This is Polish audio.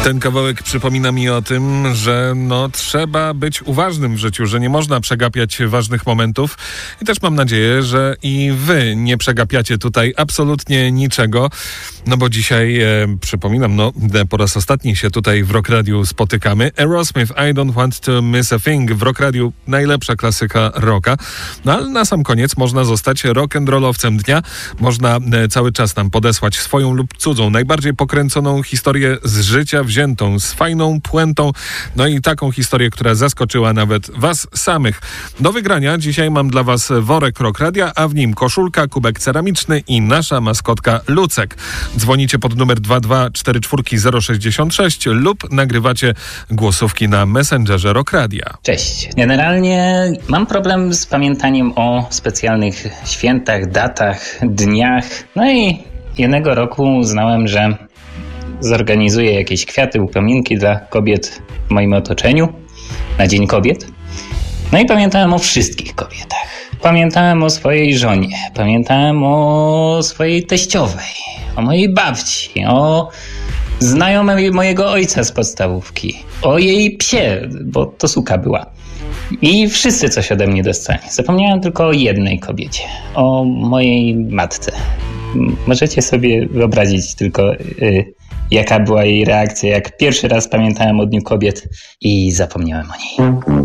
Ten kawałek przypomina mi o tym, że trzeba być uważnym w życiu, że nie można przegapiać ważnych momentów i też mam nadzieję, że i wy nie przegapiacie tutaj absolutnie niczego, bo dzisiaj, przypominam, po raz ostatni się tutaj w Rock Radiu spotykamy. Aerosmith, I Don't Want to Miss a Thing. W Rock Radiu najlepsza klasyka rocka, ale na sam koniec można zostać rock'n'rollowcem dnia, można cały czas nam podesłać swoją lub cudzą, najbardziej pokręconą historię z życia wziętą, z fajną puentą, i taką historię, która zaskoczyła nawet was samych. Do wygrania dzisiaj mam dla was worek Rock Radia, a w nim koszulka, kubek ceramiczny i nasza maskotka Lucek. Dzwonicie pod numer 2244066 lub nagrywacie głosówki na Messengerze Rock Radia. Cześć. Generalnie mam problem z pamiętaniem o specjalnych świętach, datach, dniach. I jednego roku uznałem, że zorganizuję jakieś kwiaty, upominki dla kobiet w moim otoczeniu na Dzień Kobiet. I pamiętałem o wszystkich kobietach. Pamiętałem o swojej żonie, pamiętałem o swojej teściowej, o mojej babci, o znajomej mojego ojca z podstawówki, o jej psie, bo to suka była. I wszyscy coś ode mnie dostali. Zapomniałem tylko o jednej kobiecie, o mojej matce. Możecie sobie wyobrazić tylko, jaka była jej reakcja, jak pierwszy raz pamiętałem o Dniu Kobiet i zapomniałem o niej.